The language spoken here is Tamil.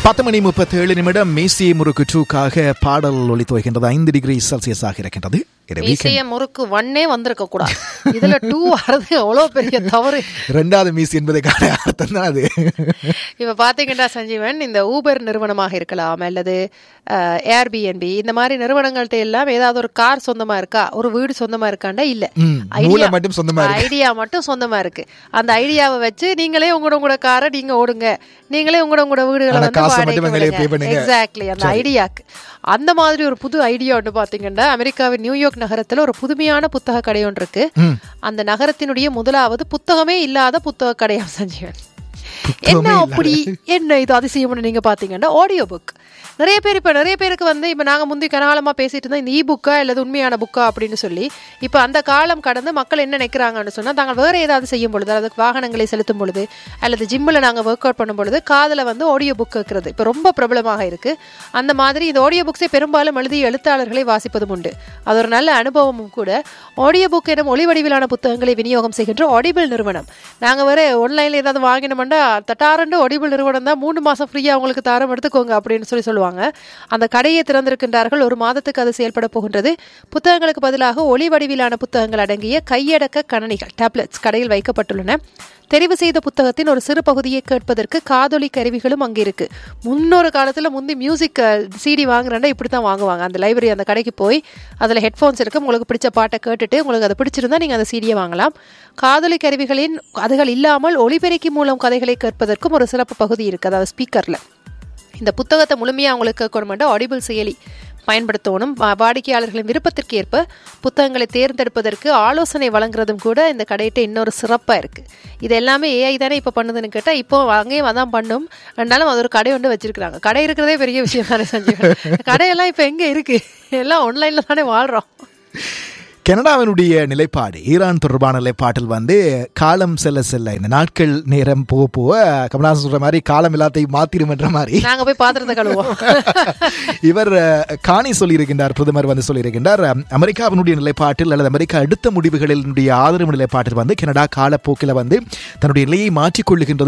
10:37 மீசி முறுக்கு 2க்காக பாடல் ஒலித்து வருகின்றது. 5 டிகிரி செல்சியஸ் ஆக இருக்கின்றது. முறுக்கு 1 வந்திருக்க கூடாது, இதுல 2 வரது எவ்வளவு பெரிய தவறு. இரண்டாவது மீசி என்பதற்கான அர்த்தம் தான் அது. இப்ப பாத்தீங்கன்னா சஞ்சீவன், இந்த ஊபர் நிறுவனமாக இருக்கலாம் அல்லது ஏர்பிஎன்பி, இந்த மாதிரி நிறுவனங்கள்ட்ட எல்லாம் ஏதாவது ஒரு கார் சொந்தமா இருக்கா, ஒரு வீடு சொந்தமா இருக்காண்டா இல்ல, ஐடியா மட்டும் சொந்தமா இருக்கு. அந்த ஐடியாவை வச்சு நீங்களே உங்களோட காரை நீங்க ஓடுங்க, நீங்களே உங்களோட வீடுகளை வந்து எக்ஸாக்ட்லி அந்த ஐடியாக்கு. அந்த மாதிரி ஒரு புது ஐடியா ஒன்று பாத்தீங்கன்னா, அமெரிக்காவின் நியூயார்க் நகரத்துல ஒரு புதுமையான புத்தக கடை ஒன்று இருக்கு. அந்த நகரத்தினுடைய முதலாவது புத்தகமே இல்லாத புத்தக கடையா சஞ்சீவன். என்ன அப்படி என்ன இது அதிசயம்னு நீங்க பாத்தீங்கன்னா, ஆடியோ புக். நிறைய பேருக்கு வந்து இப்ப நாங்க முந்தி கனகாலமா பேசிட்டு இருந்தோம் இந்த புக்கா அல்லது உண்மையான புக்கா அப்படின்னு சொல்லி. இப்ப அந்த காலம் கடந்து மக்கள் என்ன நினைக்கிறாங்கன்னு சொன்னா, தாங்கள் வேற ஏதாவது செய்யும் பொழுது, அதாவது வாகனங்களை செலுத்தும் பொழுது அல்லது ஜிம்மில் நாங்க ஒர்க் அவுட் பண்ணும் பொழுது காதுல வந்து ஆடியோ புக் இருக்கிறது இப்ப ரொம்ப பிரபலமாக இருக்கு. அந்த மாதிரி இந்த ஆடியோ புக்ஸை பெரும்பாலும் எழுதிய எழுத்தாளர்களை வாசிப்பதும் உண்டு. அது ஒரு நல்ல அனுபவமும் கூட. ஆடியோ புக் எனும் ஒளி வடிவிலான புத்தகங்களை விநியோகம் செய்கின்ற ஆடிபிள் நிறுவனம். நாங்க வேற ஆன்லைன்ல ஏதாவது வாங்கினோம்னா தட்டாரண்டு ஆடிபிள் நிறுவனம் தான் 3 மாசம் ஃப்ரீயா உங்களுக்கு தாரம் எடுத்துக்கோங்க அப்படின்னு சொல்லுவாங்க. அந்த கடையை திறந்திருக்கின்றார்கள். 1 மாதத்துக்கு அது செயல்பட போகின்றது. புத்தகங்களுக்கு பதிலாக ஒளி வடிவிலான புத்தகங்கள் அடங்கிய கையடக்க கணனிகள் டேப்லெட்ஸ் கடையில் வைக்கப்பட்டுள்ளன. தெரிவு செய்த புத்தகத்தின் ஒரு சிறு பகுதியை கேட்பதற்கு காதொலி கருவிகளும் அங்கே இருக்கு. முன்னொரு காலத்துல முந்தி மியூசிக் சிடி வாங்குறேன்னா இப்படித்தான் வாங்குவாங்க. அந்த லைப்ரரி அந்த கடைக்கு போய் அதுல ஹெட்ஃபோன்ஸ் இருக்கு, உங்களுக்கு பிடிச்ச பாட்டை கேட்டுட்டு உங்களுக்கு அது பிடிச்சிருந்தா நீங்க அந்த சிடியை வாங்கலாம். காதொலி கருவிகளின் அதுகள் இல்லாமல் ஒலிபெருக்கி மூலம் கதைகளை கேட்பதற்கும் ஒரு சிறப்பு பகுதி இருக்கு, அதாவது ஸ்பீக்கர்ல. இந்த புத்தகத்தை முழுமையா உங்களுக்கு கேட்கணும்னா ஆடிபிள் செயலி பயன்படுத்தணும். வாடிக்கையாளர்களின் விருப்பத்திற்கு ஏற்ப புத்தகங்களை தேர்ந்தெடுப்பதற்கு ஆலோசனை வழங்குறதும் கூட இந்த கடையிட்ட இன்னொரு சிறப்பா இருக்கு. இது எல்லாமே ஏஐ தானே இப்ப பண்ணுதுன்னு கேட்டா, இப்போ அங்கேயும் அதான் பண்ணும். ரெண்டாலும் அது ஒரு கடை ஒன்று வச்சிருக்காங்க. கடை இருக்கிறதே பெரிய விஷயம் தானே சஞ்சீவன். கடையெல்லாம் இப்ப எங்க இருக்கு, எல்லாம் ஆன்லைன்ல தானே வாழ்றோம். கனடாவினுடைய நிலைப்பாடு, ஈரான் தொடர்பான நிலைப்பாட்டில் வந்து காலம் செல்ல செல்ல இந்த நாட்கள் நேரம் போக போக கமல்ஹாசன் சொல்ற மாதிரி காலம் எல்லாத்தையும் மாத்திரும் என்ற மாதிரி நாங்க போய் பாத்திரத்தை கழுவோம். இவர் காணி சொல்லியிருக்கின்றார், பிரதமர் வந்து சொல்லியிருக்கின்றார், அமெரிக்காவினுடைய நிலைப்பாட்டில் அல்லது அமெரிக்கா எடுத்த முடிவுகளினுடைய ஆதரவு நிலைப்பாட்டில் வந்து கனடா காலப்போக்கில் வந்து தன்னுடைய நிலையை மாற்றிக்கொள்ளுகின்றது